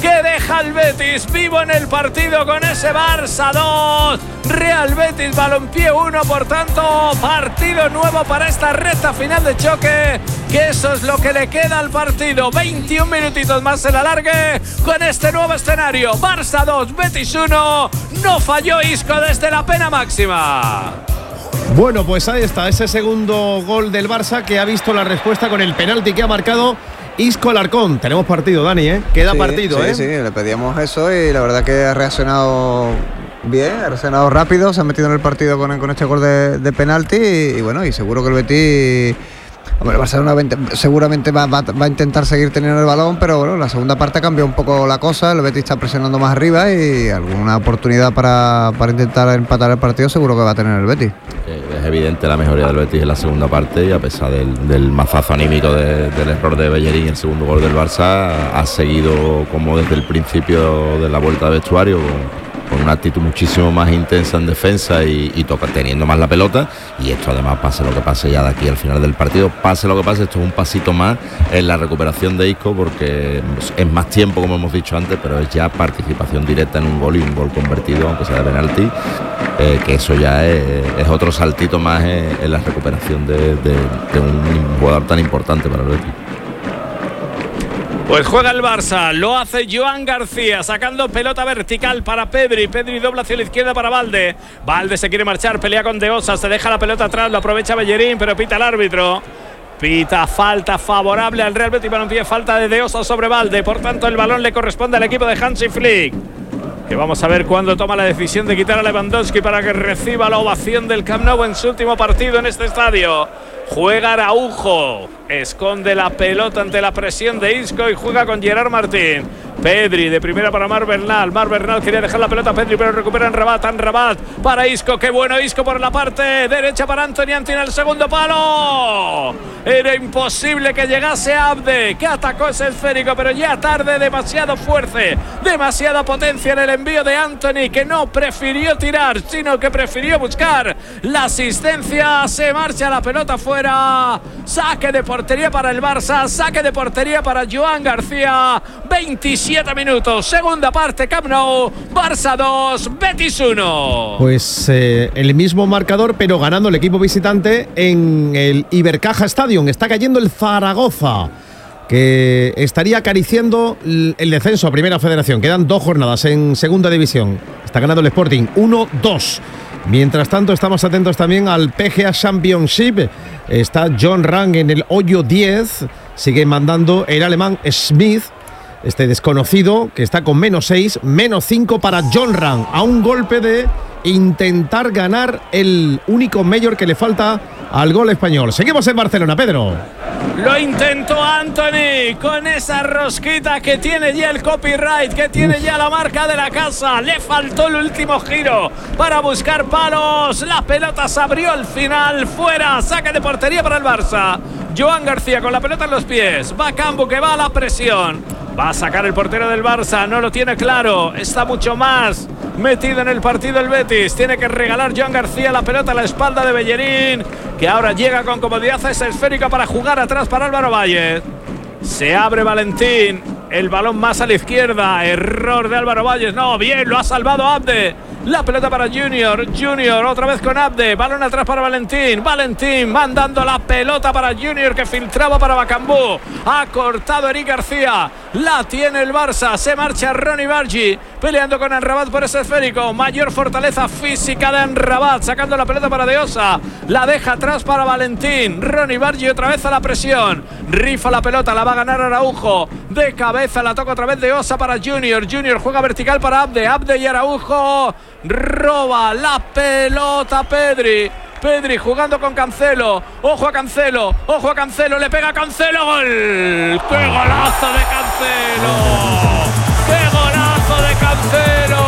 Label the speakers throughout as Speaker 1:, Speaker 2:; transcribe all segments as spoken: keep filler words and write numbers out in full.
Speaker 1: que deja al Betis vivo en el partido con ese Barça dos, Real Betis Balompié uno. Por tanto, partido nuevo para esta recta final de choque, que eso es lo que le queda al partido. veintiún minutitos más se la alargue con este nuevo escenario. Barça dos, Betis uno. No falló Isco desde la pena máxima.
Speaker 2: Bueno, pues ahí está, ese segundo gol del Barça que ha visto la respuesta con el penalti que ha marcado Isco Alarcón. Tenemos partido, Dani, ¿eh? Queda
Speaker 3: sí,
Speaker 2: partido,
Speaker 3: sí,
Speaker 2: ¿eh?
Speaker 3: Sí, le pedíamos eso y la verdad que ha reaccionado bien, ha reaccionado rápido, se ha metido en el partido con, con este gol de, de penalti y, y bueno, y seguro que el Betis... Hombre, va a ser una veinte, seguramente va, va, va a intentar seguir teniendo el balón, pero bueno, la segunda parte cambia un poco la cosa, el Betis está presionando más arriba y alguna oportunidad para, para intentar empatar el partido seguro que va a tener el Betis.
Speaker 4: Es evidente la mejoría del Betis en la segunda parte y a pesar del, del mazazo anímico de, del error de Bellerín, el segundo gol del Barça ha seguido como desde el principio de la vuelta de vestuario con, con una actitud muchísimo más intensa en defensa y, y toca, teniendo más la pelota, y esto además pase lo que pase ya de aquí al final del partido, pase lo que pase, esto es un pasito más en la recuperación de Isco porque es más tiempo, como hemos dicho antes, pero es ya participación directa en un gol y un gol convertido, aunque sea de penalti, eh, que eso ya es, es otro saltito más en, en la recuperación de, de, de un jugador tan importante para el Betis.
Speaker 1: Pues juega el Barça, lo hace Joan García, sacando pelota vertical para Pedri. Pedri dobla hacia la izquierda para Valde. Valde se quiere marchar, pelea con De Osa, se deja la pelota atrás, lo aprovecha Bellerín, pero pita el árbitro. Pita falta favorable al Real Betis Balompié, falta de De Osa sobre Valde. Por tanto, el balón le corresponde al equipo de Hansi Flick, que vamos a ver cuándo toma la decisión de quitar a Lewandowski para que reciba la ovación del Camp Nou en su último partido en este estadio. Juega Araujo, esconde la pelota ante la presión de Isco y juega con Gerard Martín. Pedri de primera para Mar Bernal. Mar Bernal quería dejar la pelota a Pedri, pero recupera en Rabat. En Rabat para Isco. Qué bueno Isco por la parte derecha para Anthony. Anthony en el segundo palo. Era imposible que llegase Abde, que atacó ese esférico, pero ya tarde. Demasiado fuerza, demasiada potencia en el envío de Anthony, que no prefirió tirar, sino que prefirió buscar la asistencia. Se marcha la pelota fuera. Saque de portería para el Barça. Saque de portería para Joan García. veintisiete minutos, segunda parte, Camp Nou, Barça dos, Betis uno.
Speaker 2: Pues eh, el mismo marcador, pero ganando el equipo visitante en el Ibercaja Stadium. Está cayendo el Zaragoza, que estaría acariciando el descenso a Primera Federación. Quedan dos jornadas en Segunda División. Está ganando el Sporting uno dos. Mientras tanto, estamos atentos también al P G A Championship. Está John Rang en el hoyo diez. Sigue mandando el alemán Smith, este desconocido, que está con menos seis, menos cinco para John Rang, a un golpe de intentar ganar el único mayor que le falta al gol español. Seguimos en Barcelona, Pedro.
Speaker 1: Lo intentó Anthony con esa rosquita que tiene ya el copyright, que tiene Uf. ya la marca de la casa. Le faltó el último giro para buscar palos. La pelota se abrió al final, fuera. Saque de portería para el Barça. Joan García con la pelota en los pies. Va Cambu, que va a la presión. Va a sacar el portero del Barça, no lo tiene claro. Está mucho más metido en el partido el Betis. Tiene que regalar Joan García la pelota a la espalda de Bellerín, que ahora llega con comodidad a esa esférica para jugar atrás para Álvaro Valles. Se abre Valentín, el balón más a la izquierda. Error de Álvaro Valles. No, bien, lo ha salvado Abde. La pelota para Junior. Junior otra vez con Abde. Balón atrás para Valentín. Valentín mandando la pelota para Junior, que filtraba para Bacambú. Ha cortado Eric García. La tiene el Barça. Se marcha Ronny Bargi peleando con Amrabat por ese esférico. Mayor fortaleza física de Amrabat, sacando la pelota para De Osa. La deja atrás para Valentín. Ronny Bargi otra vez a la presión. Rifa la pelota, la va a ganar Araujo. De cabeza la toca otra vez De Osa para Junior. Junior juega vertical para Abde. Abde y Araujo. Roba la pelota Pedri. Pedri jugando con Cancelo. Ojo a Cancelo. Ojo a Cancelo. Le pega a Cancelo. ¡Gol! ¡Qué golazo de Cancelo! ¡Qué golazo de Cancelo!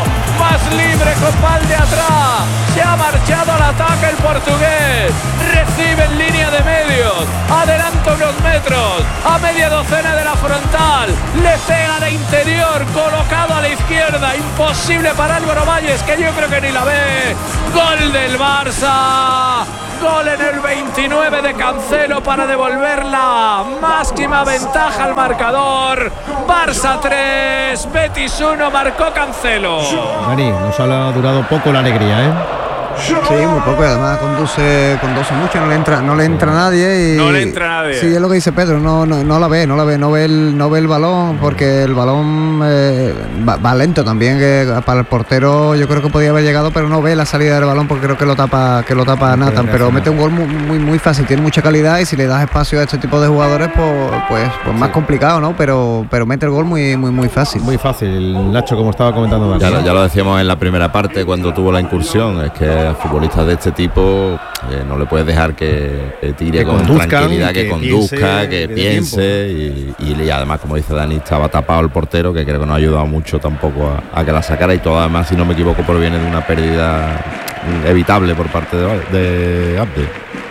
Speaker 1: Más libre con Valde atrás. Se ha marchado al ataque el portugués. Recibe en línea de medios. Adelanta unos metros. A media docena de la frontal. Le pega de interior. Colocado al la izquierda, imposible para Álvaro Valles, que yo creo que ni la ve. Gol del Barça. Gol en el veintinueve de Cancelo para devolver la máxima ventaja al marcador. Barça tres, Betis uno, marcó Cancelo.
Speaker 2: Dani, nos ha durado poco la alegría, ¿eh?
Speaker 3: Sí, muy poco, y además conduce, conduce mucho, no le entra, no le entra nadie y
Speaker 1: no le entra nadie.
Speaker 3: Sí, es lo que dice Pedro, no, no, no la ve, no la ve, no ve el, no ve el balón, porque el balón eh, va, va lento también, que para el portero yo creo que podía haber llegado, pero no ve la salida del balón porque creo que lo tapa, que lo tapa Nathan, pero mete un gol muy, muy, muy fácil, tiene mucha calidad y si le das espacio a este tipo de jugadores, pues, pues, pues más complicado, ¿no? Pero, pero mete el gol muy, muy, muy fácil.
Speaker 2: Muy fácil, Nacho, como estaba comentando Dani.
Speaker 4: Ya, lo- ya lo decíamos en la primera parte cuando tuvo la incursión, es que a futbolistas de este tipo eh, no le puedes dejar que, que tire
Speaker 2: Que
Speaker 4: con
Speaker 2: conduzcan, que
Speaker 4: tranquilidad, que, conduzca,
Speaker 2: piense,
Speaker 4: que
Speaker 2: que dé
Speaker 4: piense y, y además, como dice Dani, estaba tapado el portero, que creo que no ha ayudado mucho tampoco a, a que la sacara, y todo además, si no me equivoco, proviene de una pérdida evitable por parte de, de Abde.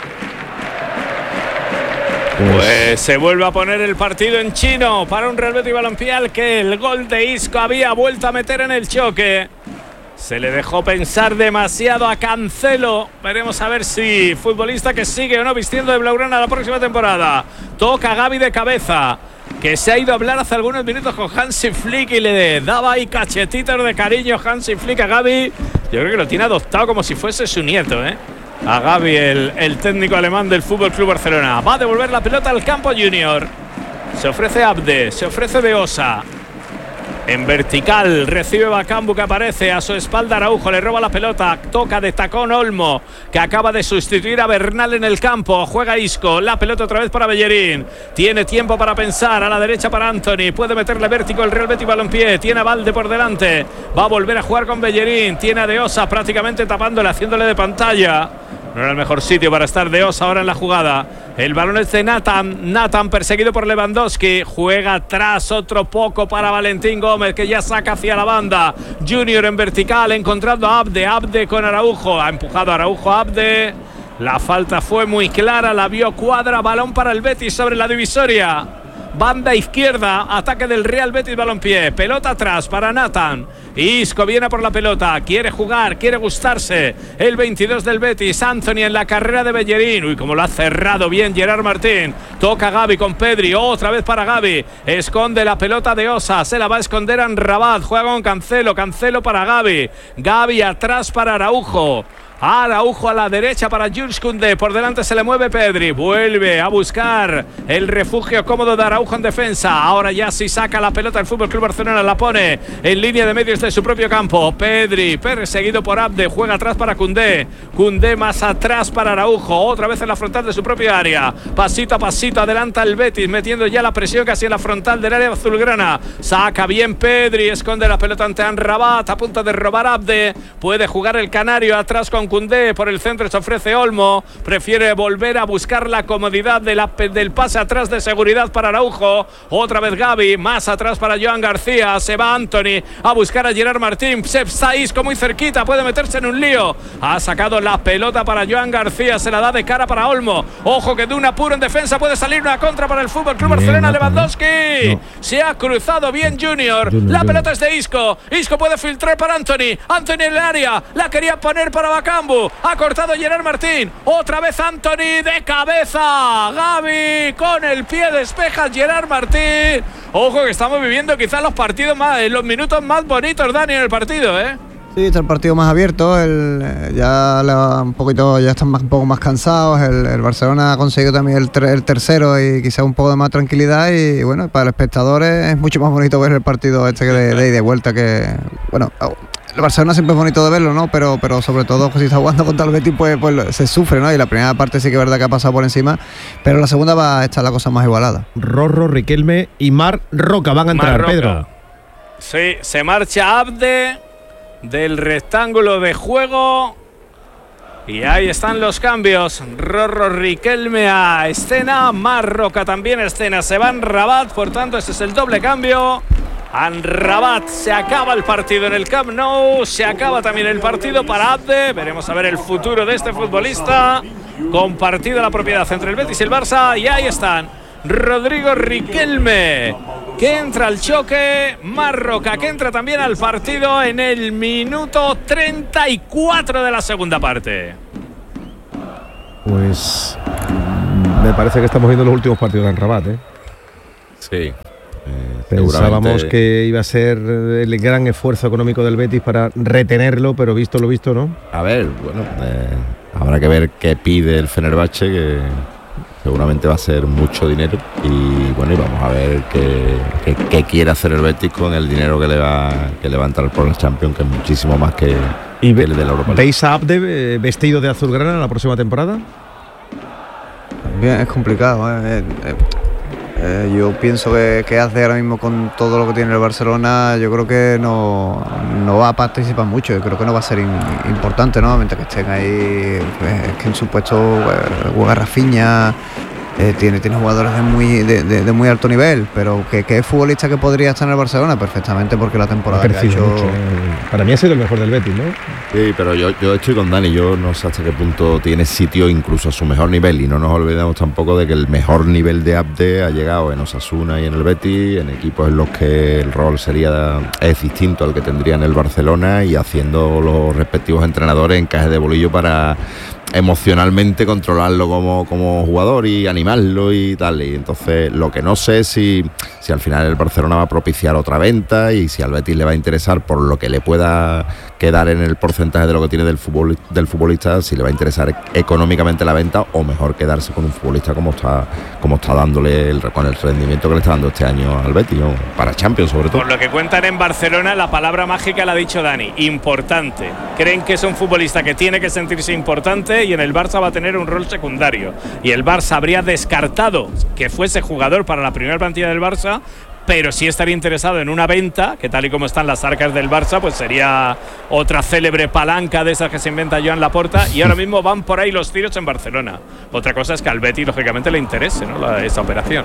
Speaker 1: Pues se vuelve a poner el partido en chino para un Real Betis Balompié al que el gol de Isco había vuelto a meter en el choque. Se le dejó pensar demasiado a Cancelo. Veremos a ver si futbolista que sigue o no vistiendo de blaugrana la próxima temporada. Toca Gavi de cabeza, que se ha ido a hablar hace algunos minutos con Hansi Flick y le daba ahí cachetitos de cariño Hansi Flick a Gavi. Yo creo que lo tiene adoptado como si fuese su nieto, ¿eh? A Gavi, el, el técnico alemán del F C Barcelona. Va a devolver la pelota al campo Junior. Se ofrece Abde, se ofrece De Osa. En vertical recibe Bakambu, que aparece a su espalda. Araujo le roba la pelota, toca de tacón Olmo, que acaba de sustituir a Bernal en el campo. Juega Isco, la pelota otra vez para Bellerín. Tiene tiempo para pensar, a la derecha para Anthony. Puede meterle vértigo el Real Betis Balompié. Tiene a Valde por delante, va a volver a jugar con Bellerín. Tiene a De Osa prácticamente tapándole, haciéndole de pantalla. No era el mejor sitio para estar De Osa ahora en la jugada. El balón es de Nathan. Nathan perseguido por Lewandowski. Juega atrás otro poco para Valentín Gómez, que ya saca hacia la banda. Junior en vertical encontrando a Abde. Abde con Araujo. Ha empujado a Araujo a Abde. La falta fue muy clara. La vio Cuadra. Balón para el Betis sobre la divisoria. Banda izquierda, ataque del Real Betis Balompié. Pelota atrás para Nathan. Isco viene por la pelota, quiere jugar, quiere gustarse. El veintidós del Betis, Anthony en la carrera de Bellerín. Uy, como lo ha cerrado bien Gerard Martín. Toca Gavi con Pedri, otra vez para Gavi. Esconde la pelota de Osa, se la va a esconder a Rabat. Juega con Cancelo, Cancelo para Gavi. Gavi atrás para Araujo. Araujo a la derecha para Jules Koundé. Por delante se le mueve Pedri. Vuelve a buscar el refugio cómodo de Araujo en defensa. Ahora ya sí saca la pelota el F C Barcelona. La pone en línea de medios de su propio campo. Pedri, perseguido por Abde. Juega atrás para Koundé. Koundé más atrás para Araujo. Otra vez en la frontal de su propia área. Pasito a pasito adelanta el Betis, metiendo ya la presión casi en la frontal del área azulgrana. Saca bien Pedri. Esconde la pelota ante Amrabat. A punto de robar Abde. Puede jugar el canario atrás con Koundé, por el centro se ofrece Olmo, prefiere volver a buscar la comodidad de la, del pase atrás de seguridad para Araujo. Otra vez Gavi, más atrás para Joan García. Se va Anthony a buscar a Gerard Martín. Se está Isco muy cerquita, puede meterse en un lío. Ha sacado la pelota para Joan García, se la da de cara para Olmo. Ojo que de un apuro en defensa puede salir una contra para el F C Barcelona.
Speaker 2: Bien,
Speaker 1: Lewandowski
Speaker 2: no.
Speaker 1: se ha cruzado bien Junior.
Speaker 2: Junior,
Speaker 1: La
Speaker 2: Junior.
Speaker 1: pelota es de Isco. Isco puede filtrar para Anthony. Anthony en el área, la quería poner para Bakambu. Ha cortado Gerard Martín. Otra vez Anthony de cabeza. Gavi con el pie despeja Gerard Martín. Ojo que estamos viviendo quizás los partidos más, los minutos más bonitos, Dani, en el partido, ¿eh?
Speaker 3: Sí, está el partido más abierto, el, eh, ya la- un poquito, ya están más, un poco más cansados, el, el Barcelona ha conseguido también el, ter- el tercero y quizá un poco de más tranquilidad y bueno, para los espectadores es mucho más bonito ver el partido este que de, de ida y de vuelta, que bueno, el Barcelona siempre es bonito de verlo, ¿no? Pero, pero sobre todo pues, si está jugando contra el Betis pues, pues se sufre, ¿no? Y la primera parte sí que es verdad que ha pasado por encima, pero la segunda va a estar la cosa más igualada.
Speaker 2: Rorro, Riquelme y Mar Roca van a entrar,
Speaker 1: Marroca.
Speaker 2: Pedro.
Speaker 1: Sí, se marcha Abde del rectángulo de juego. Y ahí están los cambios. Rorro, Riquelme a escena. Marroca también a escena. Se va en Rabat, por tanto este es el doble cambio. Rabat, se acaba el partido en el Camp Nou. Se acaba también el partido para Abde. Veremos a ver el futuro de este futbolista. Compartida la propiedad entre el Betis y el Barça. Y ahí están Rodrigo Riquelme, que entra al choque. Marroca, que entra también al partido en el minuto treinta y cuatro de la segunda parte.
Speaker 2: Pues me parece que estamos viendo los últimos partidos en Rabat, ¿eh?
Speaker 4: Sí. Eh,
Speaker 2: Pensábamos que iba a ser el gran esfuerzo económico del Betis para retenerlo, pero visto lo visto, ¿no?
Speaker 4: A ver, bueno, eh, habrá que ver qué pide el Fenerbahce, que seguramente va a ser mucho dinero, y bueno, y vamos a ver qué, qué, qué quiere hacer el Betis con el dinero que le va que le va a entrar por la Champions, que es muchísimo más que,
Speaker 2: ¿Y
Speaker 4: que el de la Europa League.
Speaker 2: ¿Veis a Abde vestido de azulgrana la próxima temporada?
Speaker 3: Bien, es complicado, ¿eh? Eh, eh, eh, yo pienso que, que hace ahora mismo con todo lo que tiene el Barcelona, yo creo que no, no va a participar mucho, yo creo que no va a ser in, importante, ¿no? Mientras que estén ahí, pues, es que en su puesto eh, juega Rafinha, eh, tiene, tiene jugadores de muy, de, de, de muy alto nivel, pero que, que es futbolista que podría estar en el Barcelona perfectamente, porque la temporada
Speaker 2: Ha
Speaker 3: que ha
Speaker 2: crecido
Speaker 3: hecho...
Speaker 2: mucho, ¿eh? Para mí ha sido el mejor del Betis, ¿no?
Speaker 4: Sí, pero yo, yo estoy con Dani, yo no sé hasta qué punto tiene sitio incluso a su mejor nivel, y no nos olvidemos tampoco de que el mejor nivel de Abde ha llegado en Osasuna y en el Betis, en equipos en los que el rol sería es distinto al que tendría en el Barcelona, y haciendo los respectivos entrenadores encaje de bolillo para emocionalmente controlarlo como, como jugador y animarlo y tal. Y entonces lo que no sé es si, si al final el Barcelona va a propiciar otra venta, y si al Betis le va a interesar por lo que le pueda quedar en el porcentaje de lo que tiene del, fútbol, del futbolista, si le va a interesar económicamente la venta, o mejor quedarse con un futbolista como está como está dándole el, con el rendimiento que le está dando este año al Betis, ¿no? Para Champions sobre todo.
Speaker 1: Por lo que cuentan en Barcelona, la palabra mágica la ha dicho Dani, importante. Creen que es un futbolista que tiene que sentirse importante, y en el Barça va a tener un rol secundario, y el Barça habría descartado que fuese jugador para la primera plantilla del Barça, pero sí estaría interesado en una venta, que tal y como están las arcas del Barça, pues sería otra célebre palanca de esas que se inventa Joan Laporta, y ahora mismo van por ahí los tiros en Barcelona. Otra cosa es que al Betis lógicamente le interese, ¿no?, la, esa operación.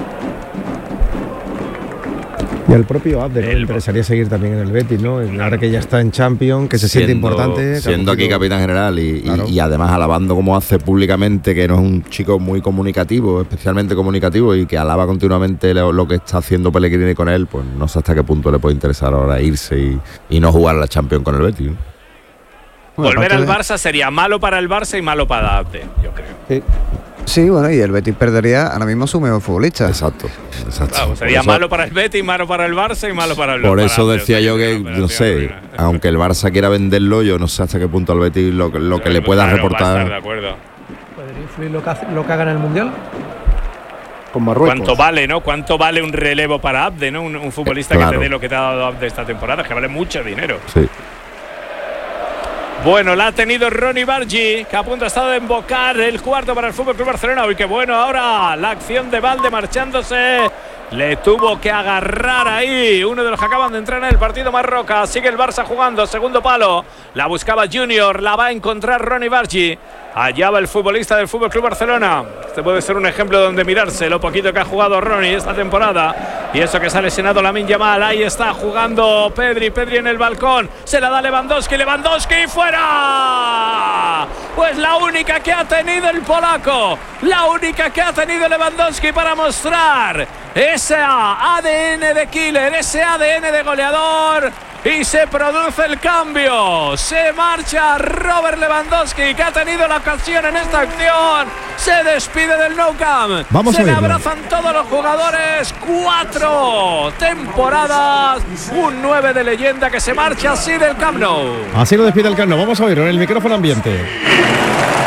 Speaker 2: Y al propio Abde, ¿no? Le interesaría seguir también en el Betis, ¿no? Ahora que ya está en Champions, que se siente
Speaker 4: siendo,
Speaker 2: importante.
Speaker 4: Siendo aquí capitán general y,
Speaker 2: claro.
Speaker 4: y, y además alabando como hace públicamente, que no es un chico muy comunicativo, especialmente comunicativo, y que alaba continuamente lo, lo que está haciendo Pellegrini con él, pues no sé hasta qué punto le puede interesar ahora irse y, y no jugar la Champions con el Betis, ¿no?
Speaker 1: Volver al Barça sería malo para el Barça y malo para Abde, yo creo.
Speaker 3: Sí. Sí, bueno, y el Betis perdería ahora mismo su mejor futbolista.
Speaker 4: Exacto, exacto.
Speaker 1: Claro, sería eso, malo para el Betis, malo para el Barça y malo para el Barça.
Speaker 4: Por eso decía yo que, no sé, aunque el Barça quiera venderlo, yo no sé hasta qué punto al Betis lo, lo que le pueda
Speaker 1: claro,
Speaker 4: reportar.
Speaker 1: va a estar de acuerdo.
Speaker 5: ¿Podría influir lo que, hace, lo que haga en el Mundial?
Speaker 2: Con Marruecos.
Speaker 1: ¿Cuánto vale, no? ¿Cuánto vale un relevo para Abde, no? Un, un futbolista eh, claro. que te dé lo que te ha dado Abde esta temporada, que vale mucho dinero.
Speaker 4: Sí.
Speaker 1: Bueno, la ha tenido Ronny Bargi, que a punto ha estado de embocar el cuarto para el F C Barcelona. Uy, qué bueno ahora la acción de Valde marchándose. Le tuvo que agarrar ahí uno de los que acaban de entrar en el partido, Marroca. Sigue el Barça jugando, segundo palo. La buscaba Junior, la va a encontrar Ronny Bargi. Allá va el futbolista del F C Barcelona. Este puede ser un ejemplo donde mirarse lo poquito que ha jugado Ronny esta temporada. Y eso que se ha lesionado Lamine Yamal. Ahí está jugando Pedri, Pedri en el balcón. Se la da Lewandowski, Lewandowski fuera. Pues la única que ha tenido el polaco, la única que ha tenido Lewandowski para mostrar ese A D N de killer, ese A D N de goleador. Y se produce el cambio. Se marcha Robert Lewandowski, que ha tenido la ocasión en esta acción. Se despide del Nou Camp.
Speaker 2: Vamos
Speaker 1: se
Speaker 2: a
Speaker 1: le
Speaker 2: verlo.
Speaker 1: abrazan todos los jugadores. Cuatro temporadas. Un nueve de leyenda que se marcha así del Camp Nou.
Speaker 2: Así lo despide el Camp Nou. Vamos a verlo en el micrófono ambiente.